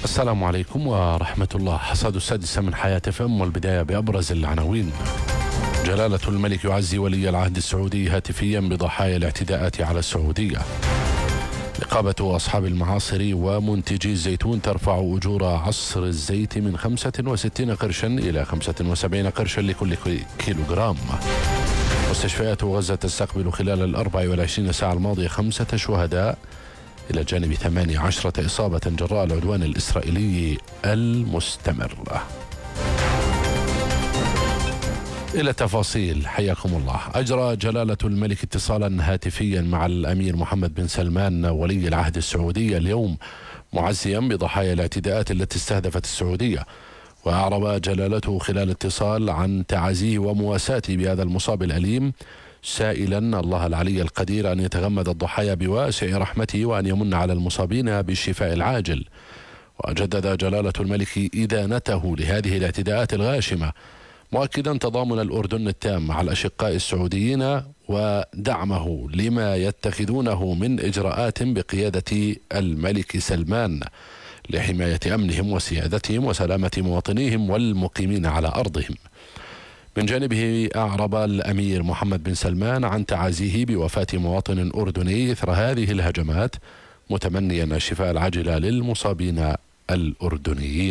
السلام عليكم ورحمة الله. حصاد السادسة من حياة FM، والبداية بأبرز العناوين. جلالة الملك يعزي ولي العهد السعودي هاتفيا بضحايا الاعتداءات على السعودية. نقابة أصحاب المعاصر ومنتجي الزيتون ترفع أجور عصر الزيت من 65 قرشا إلى 75 قرشا لكل كيلوغرام. مستشفيات غزة تستقبل خلال 24 ساعة الماضية 5 شهداء إلى جانب 18 إصابة جراء العدوان الإسرائيلي المستمر. إلى التفاصيل، حياكم الله. أجرى جلالة الملك اتصالا هاتفيا مع الأمير محمد بن سلمان ولي العهد السعودي اليوم، معزيا بضحايا الاعتداءات التي استهدفت السعودية. وأعرب جلالته خلال اتصال عن تعازيه ومواساته بهذا المصاب الأليم، سائلا الله العلي القدير أن يتغمد الضحايا بواسع رحمته وأن يمن على المصابين بالشفاء العاجل. وجدد جلالة الملك إدانته لهذه الاعتداءات الغاشمة، مؤكدا تضامن الأردن التام مع الأشقاء السعوديين ودعمه لما يتخذونه من إجراءات بقيادة الملك سلمان لحماية أمنهم وسيادتهم وسلامة مواطنيهم والمقيمين على أرضهم. من جانبه أعرب الأمير محمد بن سلمان عن تعازيه بوفاة مواطن أردني إثر هذه الهجمات، متمنيا الشفاء العاجل للمصابين الأردنيين.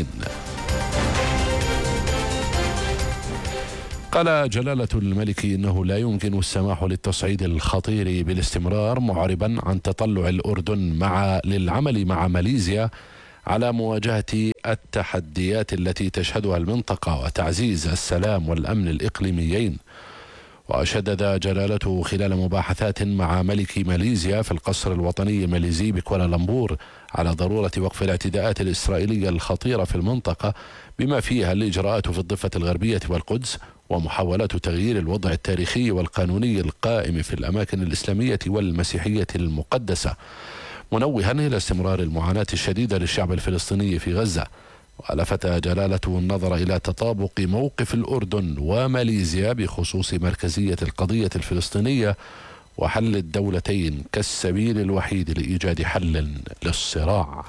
قال جلالة الملك إنه لا يمكن السماح للتصعيد الخطير بالاستمرار، معربا عن تطلع الأردن للعمل مع ماليزيا على مواجهة التحديات التي تشهدها المنطقة وتعزيز السلام والأمن الإقليميين. وشدد جلالته خلال مباحثات مع ملك ماليزيا في القصر الوطني الماليزي بكوالالمبور على ضرورة وقف الاعتداءات الإسرائيلية الخطيرة في المنطقة، بما فيها الإجراءات في الضفة الغربية والقدس، ومحاولات تغيير الوضع التاريخي والقانوني القائم في الأماكن الإسلامية والمسيحية المقدسة، منوها إلى استمرار المعاناة الشديدة للشعب الفلسطيني في غزة. ولفت جلالته النظر إلى تطابق موقف الأردن وماليزيا بخصوص مركزية القضية الفلسطينية وحل الدولتين كالسبيل الوحيد لإيجاد حل للصراع.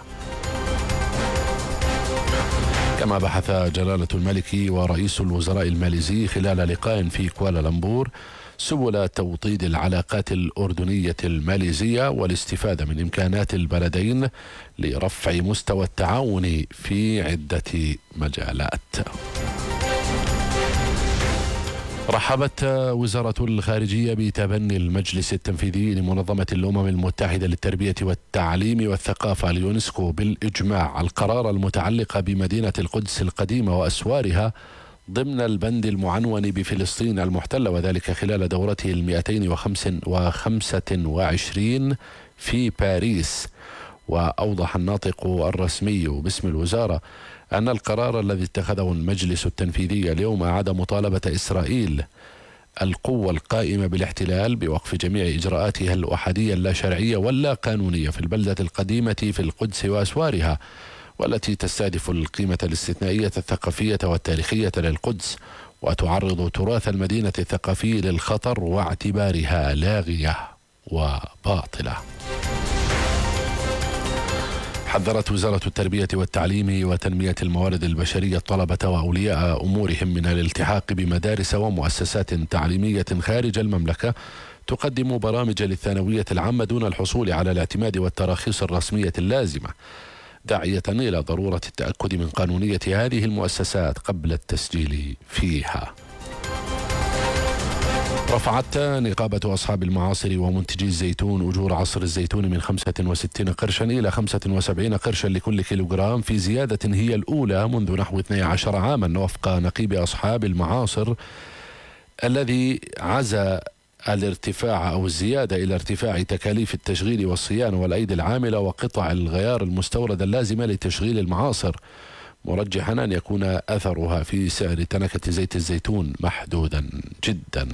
كما بحث جلالة الملك ورئيس الوزراء الماليزي خلال لقاء في كوالالمبور سبل توطيد العلاقات الأردنية الماليزية والاستفادة من إمكانات البلدين لرفع مستوى التعاون في عدة مجالات. رحبت وزارة الخارجية بتبني المجلس التنفيذي لمنظمة الأمم المتحدة للتربية والتعليم والثقافة اليونسكو بالإجماع القرار المتعلق بمدينة القدس القديمة وأسوارها ضمن البند المعنون بفلسطين المحتلة، وذلك خلال دورته 225 في باريس. وأوضح الناطق الرسمي باسم الوزارة أن القرار الذي اتخذه المجلس التنفيذي اليوم أعاد مطالبة إسرائيل القوة القائمة بالاحتلال بوقف جميع إجراءاتها الأحادية اللا شرعية واللا قانونية في البلدة القديمة في القدس وأسوارها، والتي تستهدف القيمة الاستثنائية الثقافية والتاريخية للقدس، وتعرض تراث المدينة الثقافي للخطر واعتبارها لاغية وباطلة. حذرت وزارة التربية والتعليم وتنمية الموارد البشرية الطلبة وأولياء أمورهم من الالتحاق بمدارس ومؤسسات تعليمية خارج المملكة تقدم برامج للثانوية العامة دون الحصول على الاعتماد والتراخيص الرسمية اللازمة، داعية إلى ضرورة التأكد من قانونية هذه المؤسسات قبل التسجيل فيها. رفعت نقابة أصحاب المعاصر ومنتجي الزيتون أجور عصر الزيتون من 65 قرشا إلى 75 قرشا لكل كيلوغرام، في زيادة هي الأولى منذ نحو 12 عاما، وفق نقيب أصحاب المعاصر الذي عزى الارتفاع أو الزيادة إلى ارتفاع تكاليف التشغيل والصيانة والأيدي العاملة وقطع الغيار المستوردة اللازمة لتشغيل المعاصر، مرجحا أن يكون أثرها في سعر تنكة زيت الزيتون محدودا جدا.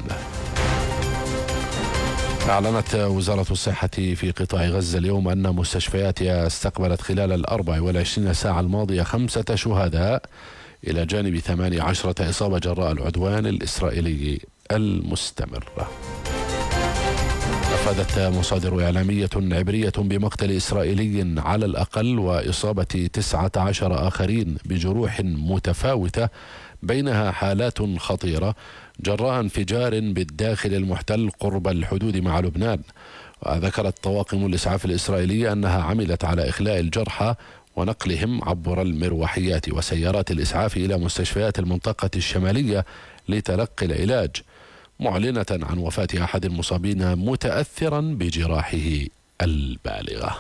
أعلنت وزارة الصحة في قطاع غزة اليوم أن مستشفياتها استقبلت خلال 24 ساعة الماضية 5 شهداء إلى جانب 18 إصابة جراء العدوان الإسرائيلي المستمر. أفادت مصادر إعلامية عبرية بمقتل إسرائيلي على الأقل وإصابة 19 آخرين بجروح متفاوتة بينها حالات خطيرة جراء انفجار بالداخل المحتل قرب الحدود مع لبنان. وذكرت طواقم الإسعاف الإسرائيلية أنها عملت على إخلاء الجرحى ونقلهم عبر المروحيات وسيارات الإسعاف إلى مستشفيات المنطقة الشمالية لتلقي العلاج، معلنة عن وفاة أحد المصابين متأثرا بجراحه البالغة.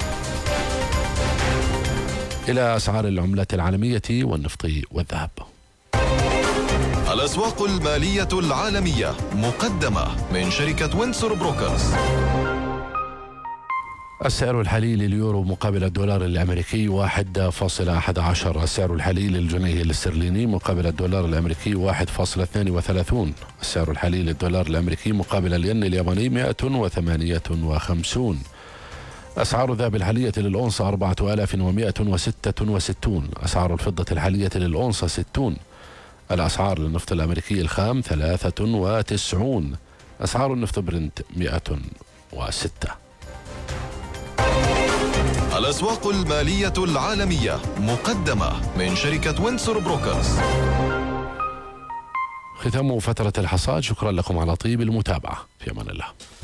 إلى أسعار العملات العالمية والنفط والذهب. الأسواق المالية العالمية مقدمة من شركة وينسور بروكرز. السعر الحالي لليورو مقابل الدولار الأمريكي 1.11. السعر الحالي للجنيه الاسترليني مقابل الدولار الأمريكي 1.32. السعر الحالي للدولار الأمريكي مقابل الين الياباني 158. أسعار الذهب الحالية للأونصة 4166. أسعار الفضة الحالية للأونصة 60. الأسعار للنفط الأمريكي الخام 93. أسعار النفط برنت 106. الأسواق المالية العالمية مقدمة من شركة وينسور بروكرز. ختام فترة الحصاد. شكرا لكم على طيب المتابعة. في أمان الله.